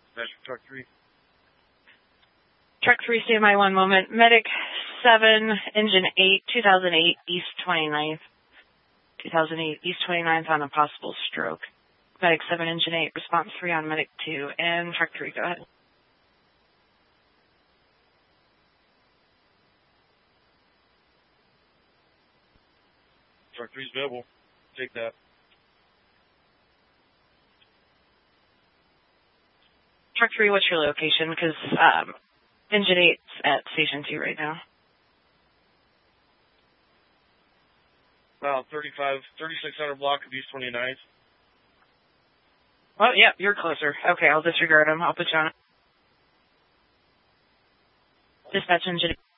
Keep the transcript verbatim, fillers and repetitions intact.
That's truck three. Truck three, stand by one moment. Medic seven, engine eight, two thousand eight, East twenty-ninth. two thousand eight, East twenty-ninth on a possible stroke. Medic seven, engine eight, response three on Medic two, and truck three, go ahead. Truck three's available. Take that. Truck three, what's your location? Because um, engine eight's at station two right now. Wow, thirty-five, thirty-six hundred block of East twenty-ninth. Well, yeah, you're closer. Okay, I'll disregard him. I'll put you on it. Dispatch engine.